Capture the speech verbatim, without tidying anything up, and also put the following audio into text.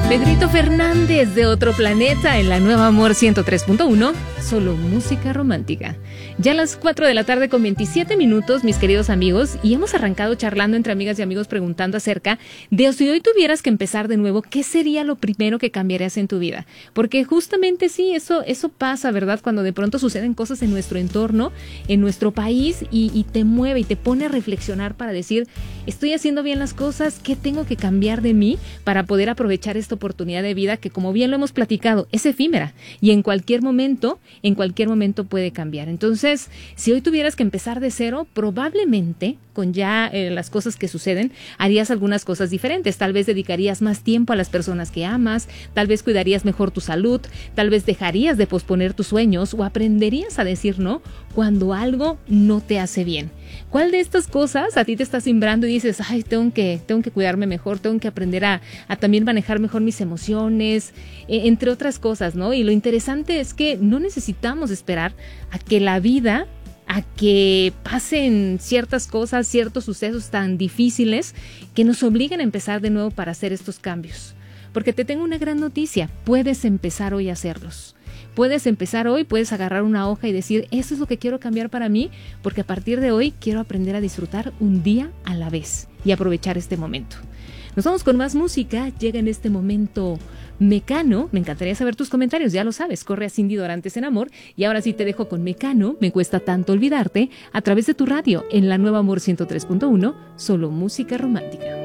Pedrito Fernández de Otro Planeta en la Nueva Amor ciento tres punto uno, solo música romántica. Ya a las cuatro de la tarde con veintisiete minutos, mis queridos amigos, y hemos arrancado charlando entre amigas y amigos preguntando acerca de si hoy tuvieras que empezar de nuevo, ¿qué sería lo primero que cambiarías en tu vida? Porque justamente sí, eso, eso pasa, ¿verdad? Cuando de pronto suceden cosas en nuestro entorno, en nuestro país, y, y te mueve y te pone a reflexionar para decir, ¿estoy haciendo bien las cosas? ¿Qué tengo que cambiar de mí para poder aprovechar esta oportunidad de vida que, como bien lo hemos platicado, es efímera y en cualquier momento, en cualquier momento puede cambiar? Entonces, si hoy tuvieras que empezar de cero, probablemente con ya eh, las cosas que suceden, harías algunas cosas diferentes. Tal vez dedicarías más tiempo a las personas que amas, tal vez cuidarías mejor tu salud, tal vez dejarías de posponer tus sueños o aprenderías a decir no cuando algo no te hace bien. ¿Cuál de estas cosas a ti te está simbrando y dices, ay, tengo que, tengo que cuidarme mejor, tengo que aprender a, a también manejar mejor mis emociones, eh, entre otras cosas, ¿no? Y lo interesante es que no necesitamos esperar a que la vida, a que pasen ciertas cosas, ciertos sucesos tan difíciles que nos obliguen a empezar de nuevo para hacer estos cambios. Porque te tengo una gran noticia, puedes empezar hoy a hacerlos. Puedes empezar hoy, puedes agarrar una hoja y decir, eso es lo que quiero cambiar para mí, porque a partir de hoy quiero aprender a disfrutar un día a la vez y aprovechar este momento. Nos vamos con más música, llega en este momento Mecano, me encantaría saber tus comentarios, ya lo sabes, corre a Cindy Dorantes en Amor, y ahora sí te dejo con Mecano, Me Cuesta Tanto Olvidarte, a través de tu radio, en la Nueva Amor ciento tres punto uno, solo música romántica.